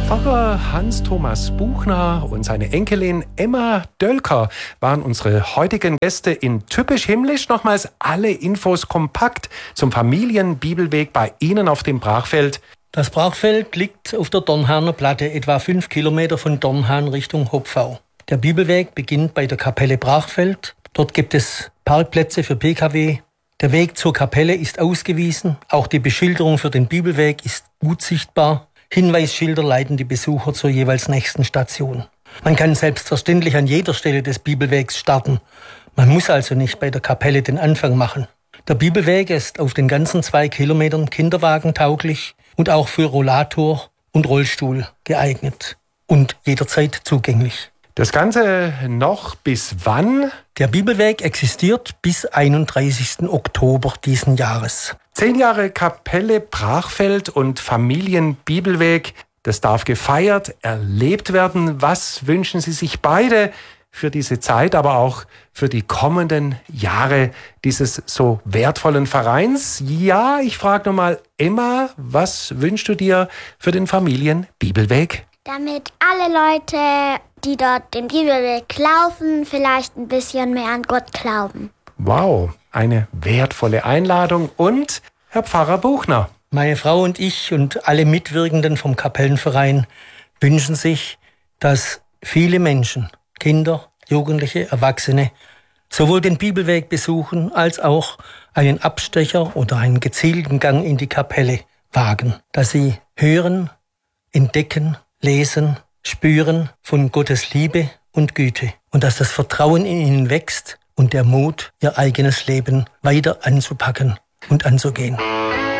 Pfarrer Hans-Thomas Buchner und seine Enkelin Emma Dölker waren unsere heutigen Gäste in Typisch Himmlisch. Nochmals alle Infos kompakt zum Familienbibelweg bei Ihnen auf dem Brachfeld. Das Brachfeld liegt auf der Dornhahner Platte, etwa 5 Kilometer von Dornhahn Richtung Hopfau. Der Bibelweg beginnt bei der Kapelle Brachfeld. Dort gibt es Parkplätze für Pkw. Der Weg zur Kapelle ist ausgewiesen. Auch die Beschilderung für den Bibelweg ist gut sichtbar. Hinweisschilder leiten die Besucher zur jeweils nächsten Station. Man kann selbstverständlich an jeder Stelle des Bibelwegs starten. Man muss also nicht bei der Kapelle den Anfang machen. Der Bibelweg ist auf den ganzen 2 Kilometern kinderwagentauglich und auch für Rollator und Rollstuhl geeignet und jederzeit zugänglich. Das Ganze noch bis wann? Der Bibelweg existiert bis 31. Oktober diesen Jahres. 10 Jahre Kapelle Brachfeld und Familienbibelweg. Das darf gefeiert, erlebt werden. Was wünschen Sie sich beide für diese Zeit, aber auch für die kommenden Jahre dieses so wertvollen Vereins? Ja, ich frage nochmal, Emma, was wünschst du dir für den Familienbibelweg? Damit alle Leute, die dort den Bibelweg laufen, vielleicht ein bisschen mehr an Gott glauben. Wow, eine wertvolle Einladung. Und Herr Pfarrer Buchner? Meine Frau und ich und alle Mitwirkenden vom Kapellenverein wünschen sich, dass viele Menschen, Kinder, Jugendliche, Erwachsene, sowohl den Bibelweg besuchen, als auch einen Abstecher oder einen gezielten Gang in die Kapelle wagen. Dass sie hören, entdecken, lesen, spüren von Gottes Liebe und Güte. Und dass das Vertrauen in ihnen wächst und der Mut, ihr eigenes Leben weiter anzupacken und anzugehen.